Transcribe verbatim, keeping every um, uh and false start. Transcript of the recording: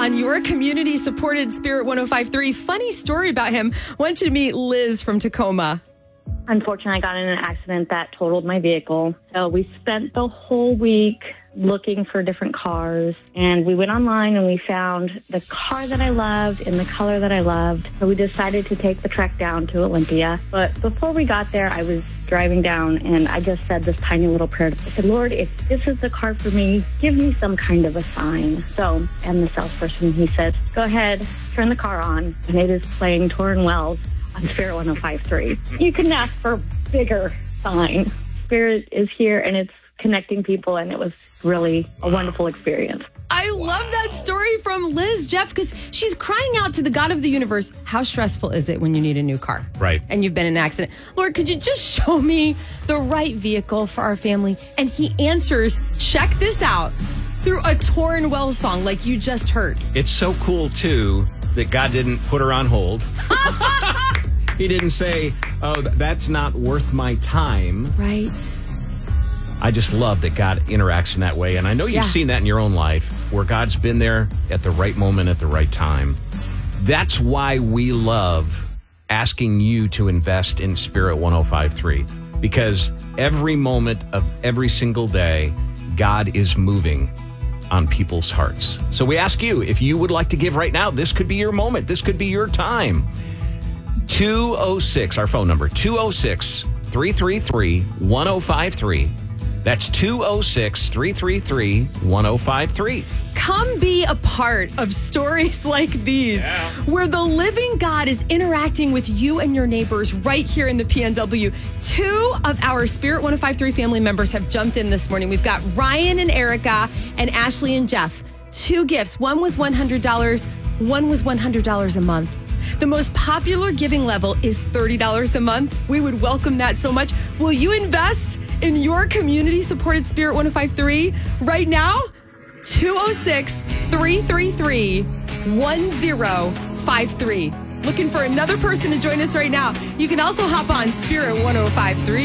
on your community-supported Spirit one oh five point three. Funny story about him. I want you to meet Liz from Tacoma. Unfortunately, I got in an accident that totaled my vehicle. So we spent the whole week looking for different cars. And we went online and we found the car that I loved and the color that I loved. So we decided to take the trek down to Olympia. But before we got there, I was driving down and I just said this tiny little prayer. I said, Lord, if this is the car for me, give me some kind of a sign. So, and the salesperson, he said, go ahead, turn the car on. And it is playing Torrin Wells on Spirit one oh five point three. You couldn't ask for a bigger sign. Spirit is here and it's connecting people, and it was really a wonderful experience. I love that story from Liz, Jeff, because she's crying out to the God of the universe. How stressful is it when you need a new car? Right. And you've been in an accident. Lord, could you just show me the right vehicle for our family? And he answers, check this out, through a Torrin Wells song like you just heard. It's so cool, too, that God didn't put her on hold. He didn't say, oh, that's not worth my time. Right. I just love that God interacts in that way. And I know you've Yeah. seen that in your own life, where God's been there at the right moment at the right time. That's why we love asking you to invest in Spirit one oh five point three. Because every moment of every single day, God is moving on people's hearts. So we ask you, if you would like to give right now, this could be your moment. This could be your time. two oh six, our phone number, two oh six, three three three, one oh five three. That's two oh six, three three three, one oh five three. Come be a part of stories like these, Yeah. where the living God is interacting with you and your neighbors right here in the P N W. Two of our Spirit one oh five point three family members have jumped in this morning. We've got Ryan and Erica and Ashley and Jeff. Two gifts. One was one hundred dollars. One was one hundred dollars a month. The most popular giving level is thirty dollars a month. We would welcome that so much. Will you invest in your community-supported Spirit one oh five point three right now? two oh six, three three three, one oh five three. Looking for another person to join us right now. You can also hop on Spirit one oh five point three.